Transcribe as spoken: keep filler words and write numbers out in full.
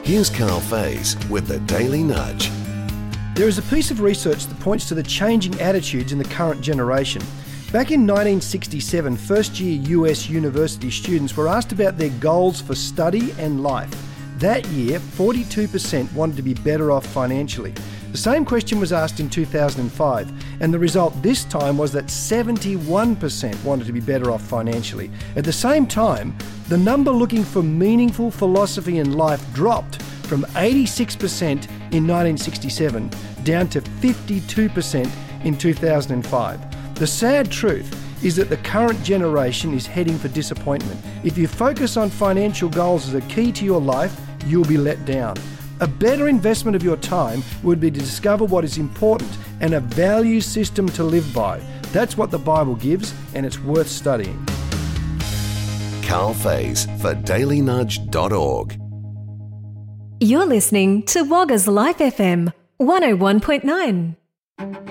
Here's Carl Faze with the Daily Nudge. There is a piece of research that points to the changing attitudes in the current generation. Back in nineteen sixty-seven, first-year U S university students were asked about their goals for study and life. That year, forty-two percent wanted to be better off financially. The same question was asked in two thousand five, and the result this time was that seventy-one percent wanted to be better off financially. At the same time, the number looking for meaningful philosophy in life dropped from eighty-six percent in nineteen sixty-seven down to fifty-two percent in two thousand five. The sad truth is that the current generation is heading for disappointment. If you focus on financial goals as a key to your life, you'll be let down. A better investment of your time would be to discover what is important and a value system to live by. That's what the Bible gives, and it's worth studying. Carl Faze for daily nudge dot org. You're listening to Wagga's Life F M one oh one point nine.